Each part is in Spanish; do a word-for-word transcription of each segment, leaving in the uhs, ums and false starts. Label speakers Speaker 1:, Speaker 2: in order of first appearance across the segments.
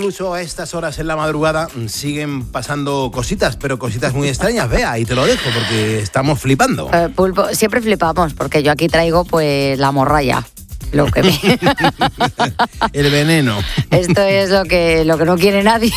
Speaker 1: incluso a estas horas en la madrugada siguen pasando cositas, pero cositas muy extrañas. Vea, ahí te lo dejo porque estamos flipando.
Speaker 2: Eh, Pulpo, siempre flipamos porque yo aquí traigo pues la morralla. Lo que me...
Speaker 1: El veneno.
Speaker 2: Esto es lo que, lo que no quiere nadie.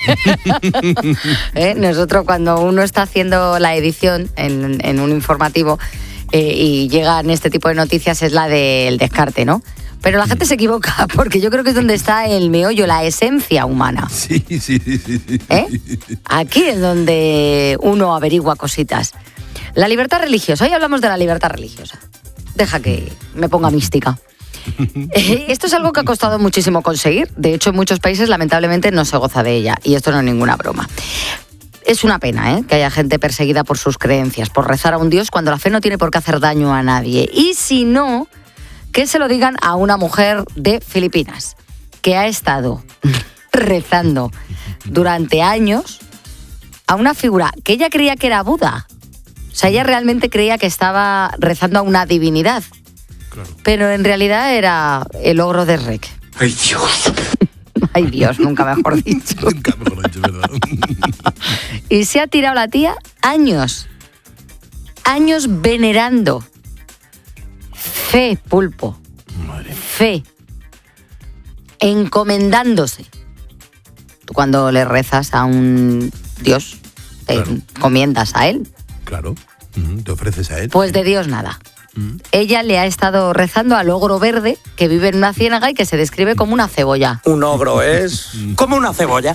Speaker 2: ¿Eh? Nosotros cuando uno está haciendo la edición en, en un informativo eh, y llegan este tipo de noticias es la del descarte, ¿no? Pero la gente se equivoca porque yo creo que es donde está el meollo, la esencia humana.
Speaker 1: Sí, sí, sí, sí, sí.
Speaker 2: ¿Eh? Aquí es donde uno averigua cositas. La libertad religiosa. Hoy hablamos de la libertad religiosa. Deja que me ponga mística. Esto es algo que ha costado muchísimo conseguir. De hecho, en muchos países, lamentablemente, no se goza de ella. Y esto no es ninguna broma. Es una pena, ¿eh?, que haya gente perseguida por sus creencias, por rezar a un Dios cuando la fe no tiene por qué hacer daño a nadie. Y si no, que se lo digan a una mujer de Filipinas que ha estado rezando durante años a una figura que ella creía que era Buda. O sea, ella realmente creía que estaba rezando a una divinidad. Claro. Pero en realidad era el ogro de Rec.
Speaker 3: ¡Ay, Dios!
Speaker 2: Ay, Dios, nunca mejor dicho.
Speaker 1: Nunca mejor dicho, ¿verdad?
Speaker 2: Y se ha tirado la tía años. Años venerando. Fe, Pulpo.
Speaker 1: Madre.
Speaker 2: Fe. Encomendándose. Tú cuando le rezas a un Dios, te
Speaker 1: Claro.
Speaker 2: encomiendas a él.
Speaker 1: Claro, uh-huh. Te ofreces a él.
Speaker 2: Pues de Dios nada.
Speaker 1: Uh-huh.
Speaker 2: Ella le ha estado rezando al ogro verde que vive en una ciénaga y que se describe como una cebolla.
Speaker 3: Un ogro es como una cebolla.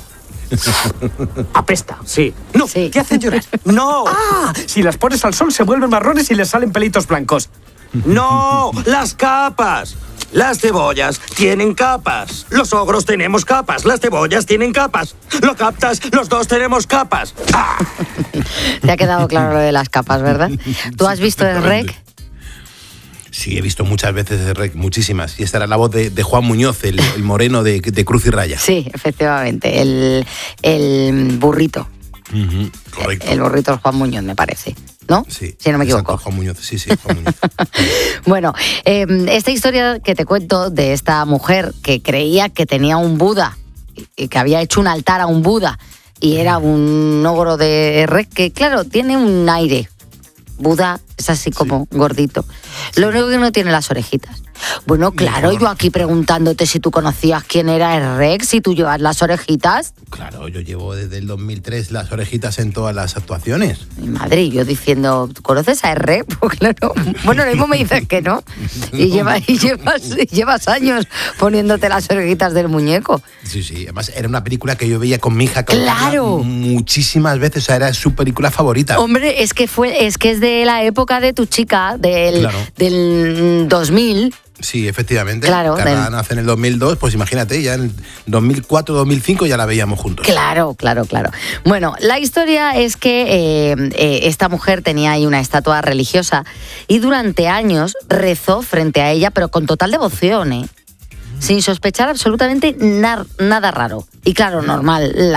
Speaker 3: Apesta, sí. No,
Speaker 2: Sí.
Speaker 3: ¿qué hacen llorar? No. Ah, si las pones al sol se vuelven marrones y les salen pelitos blancos. No, las capas. Las cebollas tienen capas. Los ogros tenemos capas. Las cebollas tienen capas. ¿Lo captas? Los dos tenemos capas. ¡Ah!
Speaker 2: Te ha quedado claro lo de las capas, ¿verdad? ¿Tú has visto el Rec?
Speaker 1: Sí, he visto muchas veces el Rec, muchísimas. Y esta era la voz de, de Juan Muñoz, el, el moreno de, de Cruz y Raya.
Speaker 2: Sí, efectivamente, el, el burrito.
Speaker 1: Uh-huh. Correcto.
Speaker 2: El burrito es Juan Muñoz, me parece, ¿no?
Speaker 1: Sí,
Speaker 2: si no me
Speaker 1: exacto,
Speaker 2: equivoco.
Speaker 1: Juan Muñoz, sí, sí, Juan Muñoz.
Speaker 2: Bueno, eh, esta historia que te cuento de esta mujer que creía que tenía un Buda y que había hecho un altar a un Buda y era un ogro de Rec que, claro, tiene un aire. Buda es así como sí. gordito. Lo único que no tiene las orejitas. Bueno, claro,
Speaker 1: Mejor.
Speaker 2: yo aquí preguntándote si tú conocías quién era el Rec, si tú llevas las orejitas.
Speaker 1: Claro, yo llevo desde el dos mil tres las orejitas en todas las actuaciones.
Speaker 2: Mi madre, y yo diciendo, ¿tú conoces a R? Pues claro, bueno, lo mismo me dices que no. Y, lleva, y, llevas, y llevas años poniéndote las orejitas del muñeco.
Speaker 1: Sí, sí, además era una película que yo veía con mi hija
Speaker 2: ¡Claro!
Speaker 1: muchísimas veces, o sea, era su película favorita.
Speaker 2: Hombre, es que fue, es que es de la época de tu chica, del,
Speaker 1: Claro.
Speaker 2: del dos mil.
Speaker 1: Sí, efectivamente.
Speaker 2: Claro,
Speaker 1: Carla
Speaker 2: del-
Speaker 1: nace en el dos mil dos, pues imagínate, ya en dos mil cuatro, dos mil cinco ya la veíamos juntos.
Speaker 2: Claro, claro, claro. Bueno, la historia es que eh, eh, esta mujer tenía ahí una estatua religiosa y durante años rezó frente a ella, pero con total devoción, ¿eh? Sin sospechar absolutamente nar- nada raro. Y claro, normal, la